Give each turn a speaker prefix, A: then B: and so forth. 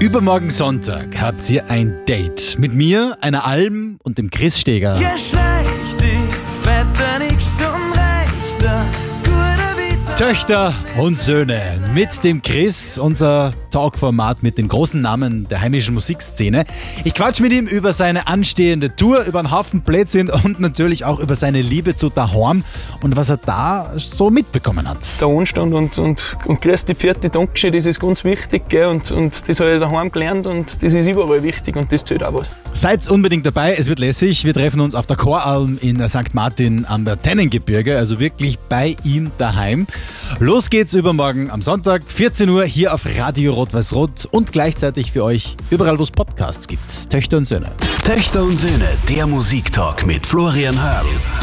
A: Übermorgen Sonntag habt ihr ein Date mit mir, einer Alm und dem Chris Steger.
B: Geschlecht, Vetter, nix Unrechter, guter Witz.
A: Töchter und Söhne mit dem Chris, unser Talkformat mit den großen Namen der heimischen Musikszene. Ich quatsch mit ihm über seine anstehende Tour, über einen Haufen Blödsinn und natürlich auch über seine Liebe zu daheim und was er da so mitbekommen hat.
C: Der Anstand und grüß die vierte Dankeschön, das ist ganz wichtig, gell? Und das habe ich daheim gelernt und das ist überall wichtig und das zählt auch was.
A: Seid unbedingt dabei, es wird lässig. Wir treffen uns auf der Choralm in St. Martin am Tennengebirge, also wirklich bei ihm daheim. Los geht's übermorgen am Sonntag, 14 Uhr hier auf Radio Rot-Weiß-Rot und gleichzeitig für euch überall, wo es Podcasts gibt. Töchter und Söhne.
D: Töchter und Söhne, der Musiktalk mit Florian Hörl.